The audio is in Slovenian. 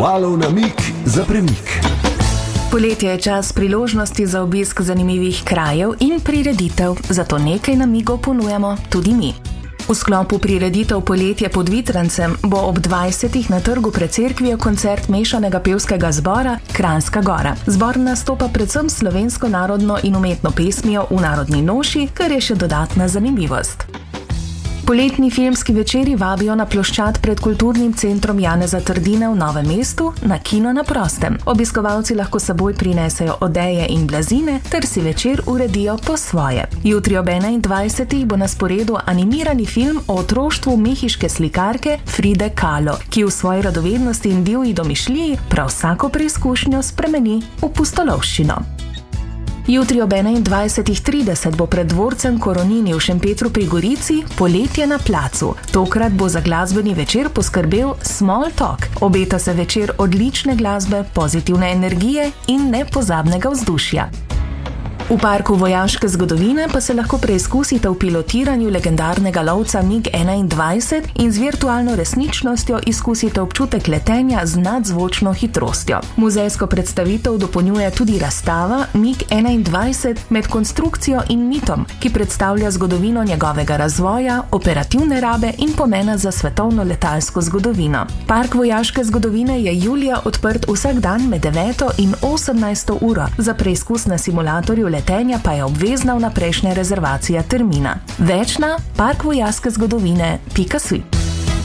Valov namig za premik. Poletje je čas priložnosti za obisk zanimivih krajev in prireditev, zato nekaj namigov ponujamo tudi mi. V sklopu prireditev Poletje pod Vitrancem bo ob 20. na trgu pred cerkvijo koncert mešanega pevskega zbora Kranjska Gora. Zbor nastopa predvsem slovensko narodno in umetno pesmijo v narodni noši, kar je še dodatna zanimivost. Poletni filmski večeri vabijo na ploščad pred kulturnim centrom Janeza Trdine v Novem mestu na Kino na prostem. Obiskovalci lahko seboj prinesejo odeje in blazine ter si večer uredijo po svoje. Jutri ob 21. bo na sporedu animirani film o otroštvu mehiške slikarke Fride Kahlo, ki v svoji radovednosti in divji domišljiji prav vsako preizkušnjo spremeni v pustolovščino. Jutri ob 21.30 bo pred dvorcem Koronini v Šempetru pri Gorici Poletje na placu. Tokrat bo za glasbeni večer poskrbel Small Talk. Obeta se večer odlične glasbe, pozitivne energije in nepozabnega vzdušja. V parku vojaške zgodovine pa se lahko preizkusite v pilotiranju legendarnega lovca MiG-21 in z virtualno resničnostjo izkusite občutek letenja z nadzvočno hitrostjo. Muzejsko predstavitev dopolnjuje tudi razstava MiG-21 med konstrukcijo in mitom, ki predstavlja zgodovino njegovega razvoja, operativne rabe in pomena za svetovno letalsko zgodovino. Park vojaške zgodovine je julija odprt vsak dan med 9. in 18. uro. Za preizkus na simulatorju letenja pa je obvezna vnaprejšnja rezervacija termina. Več na parkvojaškezgodovine.si.